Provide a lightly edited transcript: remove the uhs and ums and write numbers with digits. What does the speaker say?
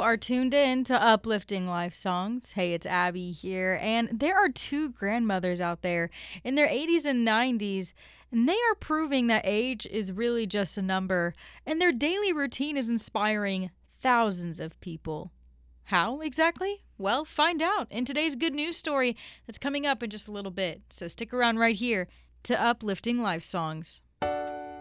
are tuned in to Uplifting Life Songs. Hey, it's Abby here, and there are two grandmothers out there in their 80s and 90s, and they are proving that age is really just a number, and their daily routine is inspiring thousands of people. How exactly? Well, find out in today's good news story that's coming up in just a little bit. So stick around right here to Uplifting Life Songs.